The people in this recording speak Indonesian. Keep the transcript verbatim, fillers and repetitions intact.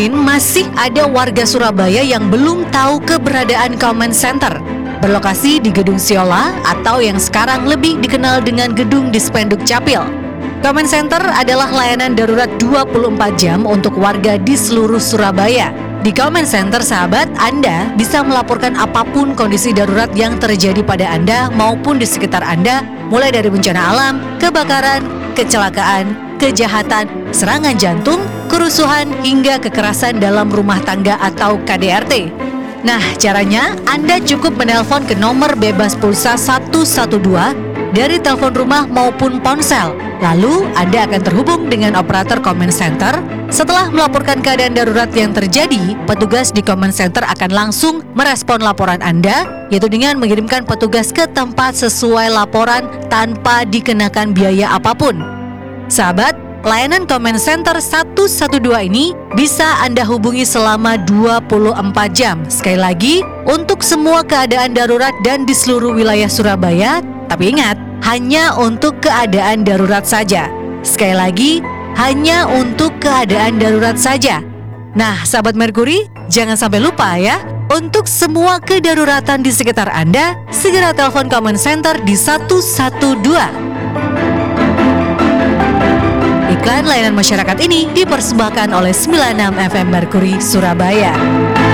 Masih ada warga Surabaya yang belum tahu keberadaan Comment Center, berlokasi di Gedung Siola atau yang sekarang lebih dikenal dengan Gedung Dispenduk Capil. Comment Center adalah layanan darurat dua puluh empat jam untuk warga di seluruh Surabaya. Di Comment Center, sahabat, Anda bisa melaporkan apapun kondisi darurat yang terjadi pada Anda maupun di sekitar Anda, mulai dari bencana alam, kebakaran, kecelakaan, kejahatan, serangan jantung, kerusuhan, hingga kekerasan dalam rumah tangga atau K D R T. Nah, caranya Anda cukup menelpon ke nomor bebas pulsa satu satu dua dari telepon rumah maupun ponsel. Lalu, Anda akan terhubung dengan operator Comment Center. Setelah melaporkan keadaan darurat yang terjadi, petugas di Comment Center akan langsung merespon laporan Anda, yaitu dengan mengirimkan petugas ke tempat sesuai laporan tanpa dikenakan biaya apapun. Sahabat, layanan Comment Center satu satu dua ini bisa Anda hubungi selama dua puluh empat jam. Sekali lagi, untuk semua keadaan darurat dan di seluruh wilayah Surabaya. Tapi ingat, hanya untuk keadaan darurat saja. Sekali lagi, hanya untuk keadaan darurat saja. Nah, sahabat Merkuri, jangan sampai lupa ya. Untuk semua kedaruratan di sekitar Anda, segera telepon Comment Center di satu satu dua. Iklan layanan masyarakat ini dipersembahkan oleh sembilan puluh enam F M Merkuri Surabaya.